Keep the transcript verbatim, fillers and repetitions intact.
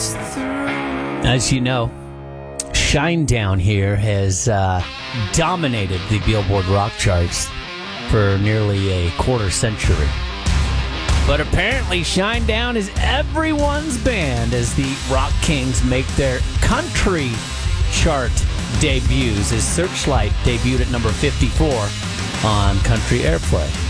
As you know, Shinedown here has uh, dominated the Billboard rock charts for nearly a quarter century. But apparently Shinedown is everyone's band as the Rock Kings make their country chart debuts, as Searchlight debuted at number fifty-four on Country Airplay.